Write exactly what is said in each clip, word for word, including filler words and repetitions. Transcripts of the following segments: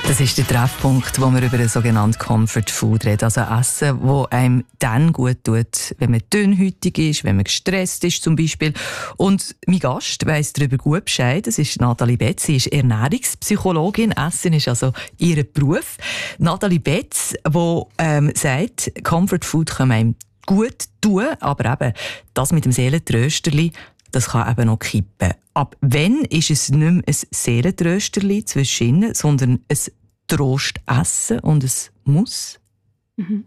Das ist der Treffpunkt, wo wir über ein sogenanntes Comfort Food reden. Also Essen, das einem dann gut tut, wenn man dünnhäutig ist, wenn man gestresst ist zum Beispiel. Und mein Gast weiss darüber gut Bescheid. Das ist Nathalie Betz. Sie ist Ernährungspsychologin. Essen ist also ihr Beruf. Nathalie Betz, die ähm, sagt, Comfort Food kann einem gut tun, aber eben das mit dem Seelentrösterli, das kann eben noch kippen. Ab wann ist es nicht mehr ein Seelentrösterli zwischen, sondern ein Trostessen und es muss? Mhm.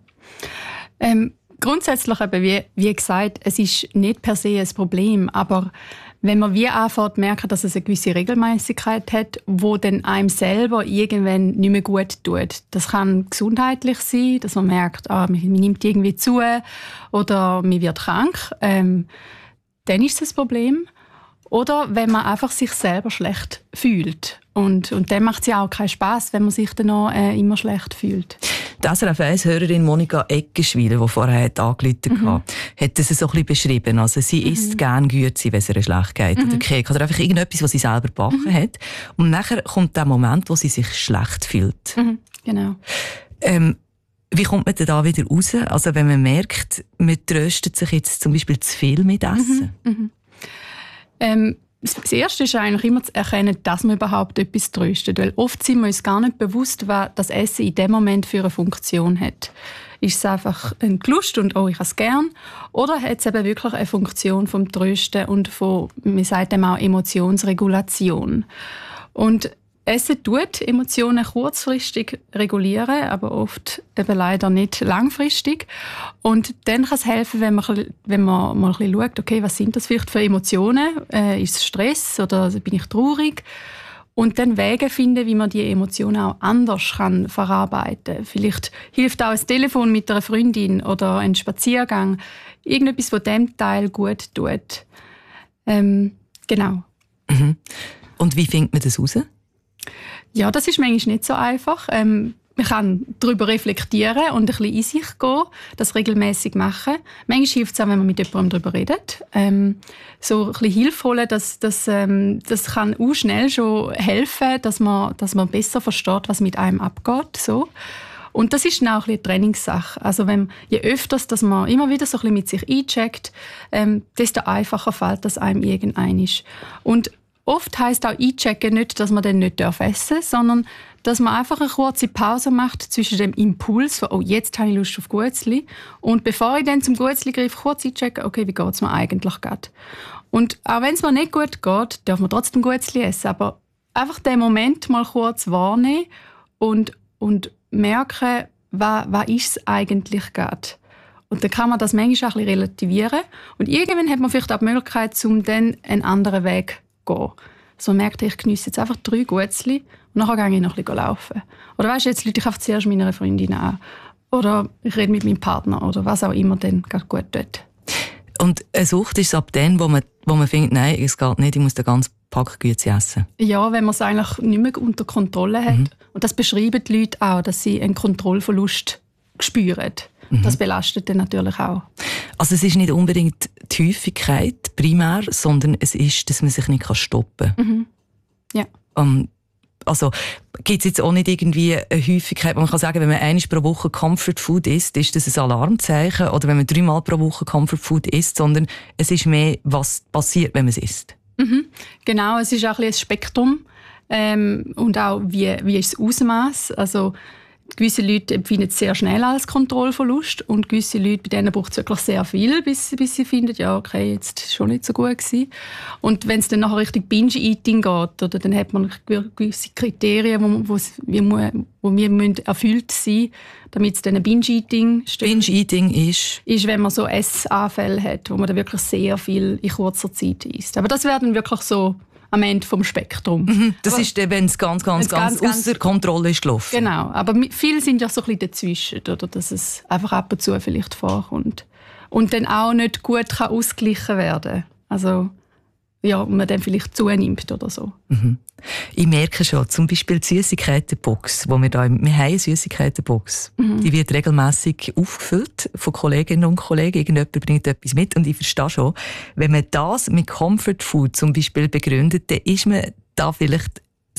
Ähm, grundsätzlich eben, wie, wie gesagt, es ist nicht per se ein Problem, aber wenn man wie anfängt merken, dass es eine gewisse Regelmäßigkeit hat, wo dann einem selber irgendwann nicht mehr gut tut. Das kann gesundheitlich sein, dass man merkt, ah, man, man nimmt irgendwie zu oder man wird krank. Ähm, dann ist es ein Problem. Oder wenn man einfach sich selber schlecht fühlt. Und, und dann macht es ja auch keinen Spass, wenn man sich dann noch, äh, immer schlecht fühlt. Die S R F eins-Hörerin Monika Eggenschwiler, die vorher hat angerufen hat, mhm. hat das so ein bisschen beschrieben. Also sie mhm. isst gerne Güte, wenn es ihr schlecht geht. Mhm. Oder Kek. Oder einfach irgendetwas, was sie selber gebacken mhm. hat. Und nachher kommt der Moment, wo sie sich schlecht fühlt. Mhm. Genau. Ähm, Wie kommt man denn da wieder raus? Also wenn man merkt, man tröstet sich jetzt zum Beispiel zu viel mit Essen. Mhm. Mhm. Ähm, das Erste ist eigentlich immer zu erkennen, dass man überhaupt etwas tröstet. Weil oft sind wir uns gar nicht bewusst, was das Essen in dem Moment für eine Funktion hat. Ist es einfach ein Lust und «oh, ich habe es gern» oder hat es eben wirklich eine Funktion vom Trösten und von, man sagt dem auch Emotionsregulation. Und Essen tut Emotionen kurzfristig regulieren, aber oft eben leider nicht langfristig. Und dann kann es helfen, wenn man, wenn man mal ein bisschen schaut, okay, was sind das vielleicht für Emotionen? Äh, ist es Stress oder bin ich traurig? Und dann Wege finden, wie man die Emotionen auch anders kann verarbeiten kann. Vielleicht hilft auch ein Telefon mit einer Freundin oder ein Spaziergang. Irgendetwas, was dem Teil gut tut. Ähm, genau. Mhm. Und wie findet man das raus? Ja, das ist manchmal nicht so einfach. Ähm, man kann darüber reflektieren und ein bisschen in sich gehen, das regelmäßig machen. Manchmal hilft es auch, wenn man mit jemandem darüber redet. Ähm, so ein bisschen Hilfe holen, das, das, ähm, das kann auch schnell schon helfen, dass man, dass man besser versteht, was mit einem abgeht. So. Und das ist dann auch ein bisschen eine Trainingssache. Also wenn, je öfters, dass man immer wieder so ein bisschen mit sich eincheckt, ähm, desto einfacher fällt das einem irgendein ist. Und oft heisst auch einchecken nicht, dass man dann nicht essen darf, sondern dass man einfach eine kurze Pause macht zwischen dem Impuls von «oh, jetzt habe ich Lust auf Guetzli» und bevor ich dann zum Guetzli greife, kurz einchecken, okay, wie geht es mir eigentlich gerade. Und auch wenn es mir nicht gut geht, darf man trotzdem Guetzli essen, aber einfach den Moment mal kurz wahrnehmen und, und merken, was, was ist es eigentlich gerade. Und dann kann man das manchmal auch ein bisschen relativieren und irgendwann hat man vielleicht auch die Möglichkeit, um dann einen anderen Weg zu gehen. So merkt ich, geniesse jetzt einfach drei Guetzli und nachher gehe ich noch ein bisschen laufen. Oder weißt du, jetzt rufe ich einfach zuerst meiner Freundin an. Oder ich rede mit meinem Partner oder was auch immer dann gerade gut tut. Und eine Sucht ist es ab dann, wo man, wo man findet, nein, es geht nicht, ich muss den ganzen Pack Güte essen. Ja, wenn man es eigentlich nicht mehr unter Kontrolle hat. Mhm. Und das beschreiben die Leute auch, dass sie einen Kontrollverlust spüren. Mhm. Das belastet dann natürlich auch. Also es ist nicht unbedingt die Häufigkeit primär, sondern es ist, dass man sich nicht stoppen kann. Mhm. Ja. Um, also gibt es jetzt auch nicht irgendwie eine Häufigkeit, wo man kann sagen, wenn man einmal pro Woche Comfort Food isst, ist das ein Alarmzeichen, oder wenn man dreimal pro Woche Comfort Food isst, sondern es ist mehr, was passiert, wenn man es isst. Mhm. Genau, es ist auch ein, ein Spektrum ähm, und auch wie, wie ist das Ausmaß. Also gewisse Leute empfinden es sehr schnell als Kontrollverlust und gewisse Leute, bei denen braucht es wirklich sehr viel, bis, bis sie finden, ja, okay, jetzt ist es schon nicht so gut gewesen. Und wenn es dann nachher Richtung Binge-Eating geht, oder, dann hat man gewisse Kriterien, wo, wir, wo wir müssen erfüllt sein müssen, damit es dann ein Binge-Eating steht. Binge-Eating ist? Ist, wenn man so Essanfälle hat, wo man dann wirklich sehr viel in kurzer Zeit isst. Aber das wäre dann wirklich so am Ende vom Spektrum. Mhm, das aber ist dann, wenn es ganz, ganz, ganz, ganz außer Kontrolle ist gelaufen. Genau, aber viele sind ja so ein bisschen dazwischen, oder, dass es einfach ab und zu vielleicht vorkommt. Und dann auch nicht gut kann ausgeglichen werden. Also, ja, man dann vielleicht zunimmt oder so. Mhm. Ich merke schon, zum Beispiel die Süßigkeitenbox, wo wir da, wir haben eine Süßigkeitenbox, mhm. die wird regelmässig aufgefüllt von Kolleginnen und Kollegen. Irgendjemand bringt etwas mit und ich verstehe schon, wenn man das mit Comfort Food zum Beispiel begründet, dann ist man da vielleicht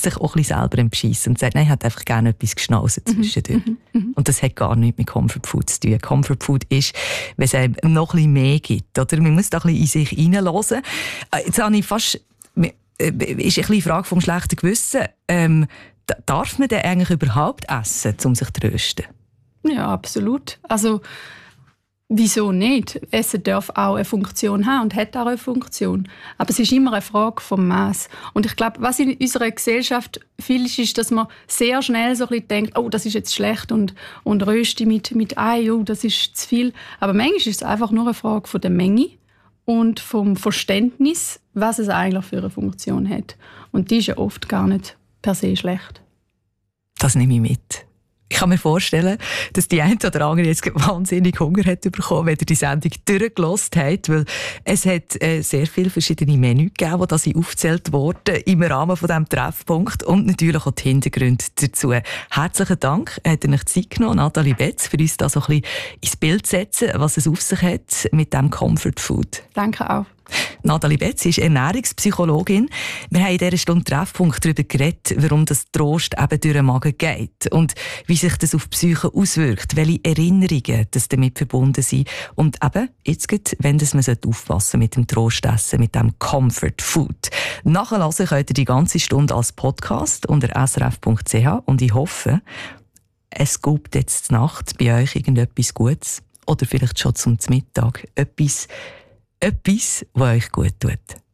sich auch ein bisschen selber entscheissen und sagt, nein, ich hätte einfach gerne etwas geschnauzen zwischendurch. Mhm, mhm. Und das hat gar nichts mit Comfort Food zu tun. Comfort Food ist, wenn es einem noch ein bisschen mehr gibt. Oder? Man muss da ein bisschen in sich hineinhören. Jetzt habe ich fast, ist ein bisschen die Frage vom schlechten Gewissen. Ähm, darf man denn eigentlich überhaupt essen, um sich zu trösten? Ja, absolut. Also, wieso nicht? Essen darf auch eine Funktion haben und hat auch eine Funktion. Aber es ist immer eine Frage vom Maß. Und ich glaube, was in unserer Gesellschaft viel ist, ist, dass man sehr schnell so ein bisschen denkt, oh, das ist jetzt schlecht und, und Rösti mit, mit Ei, oh, das ist zu viel. Aber manchmal ist es einfach nur eine Frage von der Menge und vom Verständnis, was es eigentlich für eine Funktion hat. Und die ist ja oft gar nicht per se schlecht. Das nehme ich mit. Ich kann mir vorstellen, dass die eine oder andere jetzt wahnsinnig Hunger hat bekommen, wenn ihr die Sendung durchgehört habt, weil es hat äh, sehr viele verschiedene Menüs gegeben, die sind aufgezählt wurden im Rahmen von diesem Treffpunkt und natürlich auch die Hintergründe dazu. Herzlichen Dank, hat ihr euch Zeit genommen, Nathalie Betz, für uns da so ein bisschen ins Bild zu setzen, was es auf sich hat mit dem Comfort Food. Danke auch. Nathalie Betz ist Ernährungspsychologin. Wir haben in dieser Stunde Treffpunkt darüber geredet, warum das Trost eben durch den Magen geht und wie sich das auf die Psyche auswirkt, welche Erinnerungen das damit verbunden sind. Und eben, jetzt geht, wenn das man aufpassen mit dem Trostessen, mit dem Comfort Food. Nachhören könnt ihr die ganze Stunde als Podcast unter s r f punkt c h und ich hoffe, es gibt jetzt Nacht bei euch irgendetwas Gutes oder vielleicht schon zum Mittag etwas, Etwas, was euch gut tut.